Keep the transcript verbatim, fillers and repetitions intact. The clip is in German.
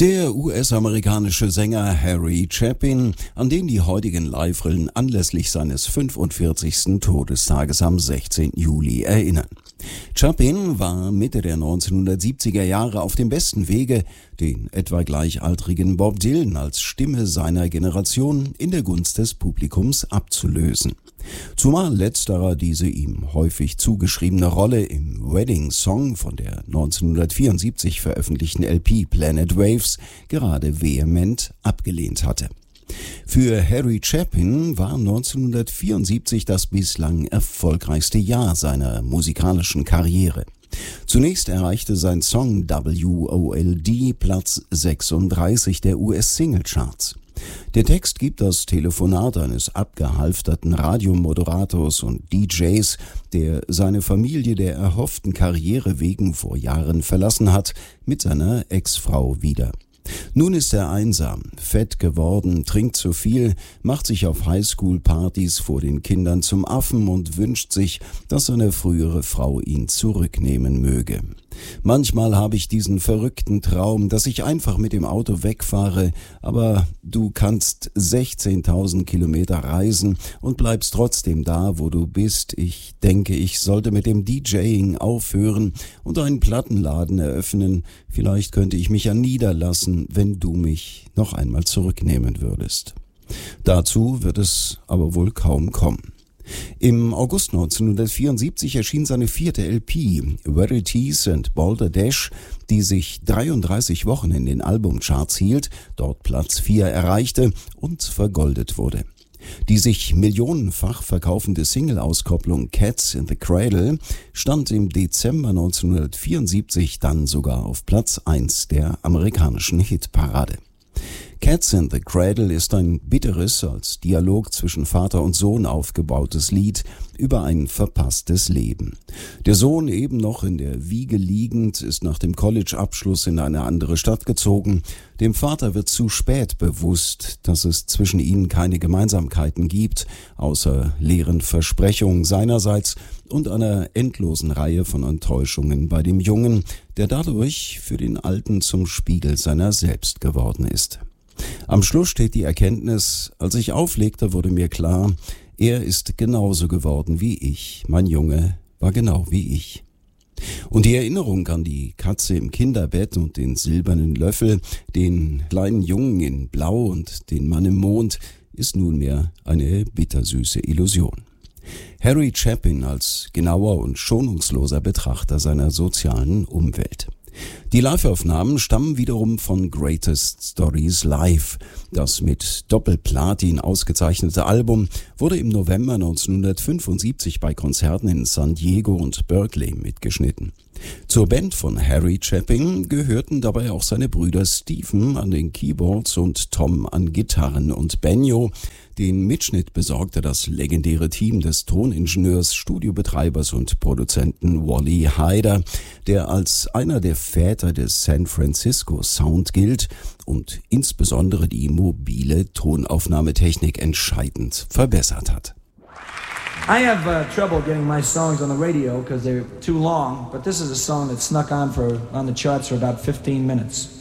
Der U S-amerikanische Sänger Harry Chapin, an den die heutigen Live-Rillen anlässlich seines fünfundvierzigsten Todestages am sechzehnten Juli erinnern. Chapin war Mitte der neunzehnhundertsiebziger Jahre auf dem besten Wege, den etwa gleichaltrigen Bob Dylan als Stimme seiner Generation in der Gunst des Publikums abzulösen. Zumal letzterer diese ihm häufig zugeschriebene Rolle im Wedding Song von der neunzehnhundertvierundsiebzig veröffentlichten L P Planet Waves gerade vehement abgelehnt hatte. Für Harry Chapin war neunzehnhundertvierundsiebzig das bislang erfolgreichste Jahr seiner musikalischen Karriere. Zunächst erreichte sein Song W O L D Platz sechsunddreißig der U S-Singlecharts. Der Text gibt das Telefonat eines abgehalfterten Radiomoderators und D Js, der seine Familie der erhofften Karriere wegen vor Jahren verlassen hat, mit seiner Ex-Frau wieder. Nun ist er einsam, fett geworden, trinkt zu viel, macht sich auf Highschool-Partys vor den Kindern zum Affen und wünscht sich, dass seine frühere Frau ihn zurücknehmen möge. Manchmal habe ich diesen verrückten Traum, dass ich einfach mit dem Auto wegfahre, aber du kannst sechzehntausend Kilometer reisen und bleibst trotzdem da, wo du bist. Ich denke, ich sollte mit dem DJing aufhören und einen Plattenladen eröffnen. Vielleicht könnte ich mich ja niederlassen, wenn du mich noch einmal zurücknehmen würdest. Dazu wird es aber wohl kaum kommen. Im August neunzehnhundertvierundsiebzig erschien seine vierte L P, Verities and Boulder Dash, die sich dreiunddreißig Wochen in den Albumcharts hielt, dort Platz vier erreichte und vergoldet wurde. Die sich millionenfach verkaufende Single-Auskopplung Cats in the Cradle stand im Dezember neunzehnhundertvierundsiebzig dann sogar auf Platz eins der amerikanischen Hitparade. Cats in the Cradle ist ein bitteres, als Dialog zwischen Vater und Sohn aufgebautes Lied über ein verpasstes Leben. Der Sohn, eben noch in der Wiege liegend, ist nach dem College-Abschluss in eine andere Stadt gezogen. Dem Vater wird zu spät bewusst, dass es zwischen ihnen keine Gemeinsamkeiten gibt, außer leeren Versprechungen seinerseits und einer endlosen Reihe von Enttäuschungen bei dem Jungen, der dadurch für den Alten zum Spiegel seiner selbst geworden ist. Am Schluss steht die Erkenntnis: Als ich auflegte, wurde mir klar, er ist genauso geworden wie ich. Mein Junge war genau wie ich. Und die Erinnerung an die Katze im Kinderbett und den silbernen Löffel, den kleinen Jungen in Blau und den Mann im Mond ist nunmehr eine bittersüße Illusion. Harry Chapin als genauer und schonungsloser Betrachter seiner sozialen Umwelt. Die Live-Aufnahmen stammen wiederum von Greatest Stories Live. Das mit Doppelplatin ausgezeichnete Album wurde im November neunzehnhundertfünfundsiebzig bei Konzerten in San Diego und Berkeley mitgeschnitten. Zur Band von Harry Chapin gehörten dabei auch seine Brüder Stephen an den Keyboards und Tom an Gitarren und Benjo. Den Mitschnitt besorgte das legendäre Team des Toningenieurs, Studiobetreibers und Produzenten Wally Heider, der als einer der Väter des San Francisco Sound gilt und insbesondere die mobile Tonaufnahmetechnik entscheidend verbessert hat. I have uh, trouble getting my songs on the radio because they're too long, but this is a song that snuck on for on the charts for about fifteen minutes.